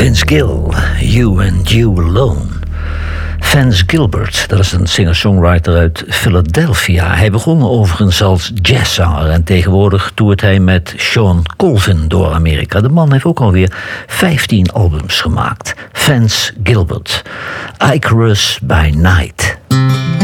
Vince Gill, You and You Alone. Vance Gilbert, dat is een singer-songwriter uit Philadelphia. Hij begon overigens als jazzzanger en tegenwoordig toert hij met Sean Colvin door Amerika. De man heeft ook alweer 15 albums gemaakt. Vance Gilbert, Icarus by Night.